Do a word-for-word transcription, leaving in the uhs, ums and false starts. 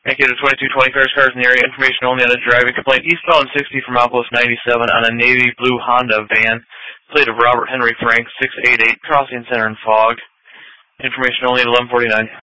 Thank you to twenty-two twenty Cars, Cars in the area. Information only on a driving complaint eastbound sixty from Outpost ninety-seven on a navy blue Honda van. Plate of Robert Henry Frank, six eight eight, crossing center in fog. Information only at eleven forty-nine.